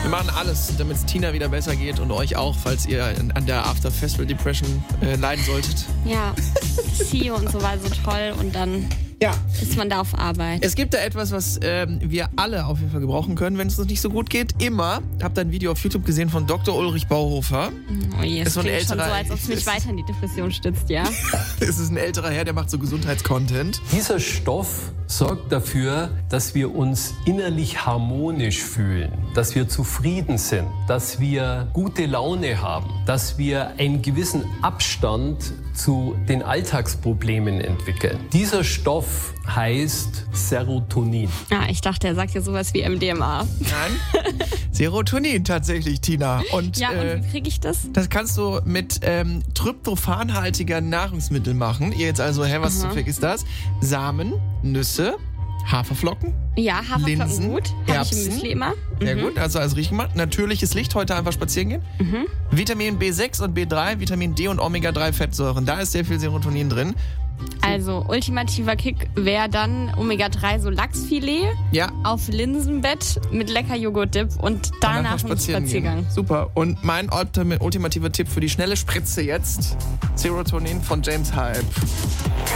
Wir machen alles, damit es Tina wieder besser geht und euch auch, falls ihr an der After Festival Depression leiden solltet. Ja, CEO und so war so toll und dann ist man da auf Arbeit. Es gibt da etwas, was wir alle auf jeden Fall gebrauchen können, wenn es uns nicht so gut geht. Immer. Habt ihr ein Video auf YouTube gesehen von Dr. Ulrich Bauhofer. Oh je, es klingt schon so, als ob es mich weiter in die Depression stützt, ja? Es ist ein älterer Herr, der macht so Gesundheitscontent. Dieser Stoff sorgt dafür, dass wir uns innerlich harmonisch fühlen, dass wir zufrieden sind, dass wir gute Laune haben, dass wir einen gewissen Abstand zu den Alltagsproblemen entwickeln. Dieser Stoff heißt Serotonin. Ich dachte, er sagt ja sowas wie MDMA. Nein, Serotonin tatsächlich, Tina. Und, und wie kriege ich das? Das kannst du mit tryptophanhaltigen Nahrungsmitteln machen. Ihr jetzt also, was zum Fick ist das? Samen, Nüsse, Haferflocken. Ja, Haferflocken Linsen, gut. Habe ich im Erbsen. Müsli immer. Sehr gut, also alles richtig gemacht. Natürliches Licht, heute einfach spazieren gehen. Vitamin B6 und B3, Vitamin D und Omega-3-Fettsäuren. Da ist sehr viel Serotonin drin. Also, ultimativer Kick wäre dann Omega-3, so Lachsfilet auf Linsenbett mit lecker Joghurt-Dip und danach ein Spaziergang. Super. Und mein ultimativer Tipp für die schnelle Spritze jetzt: Serotonin von James Hype.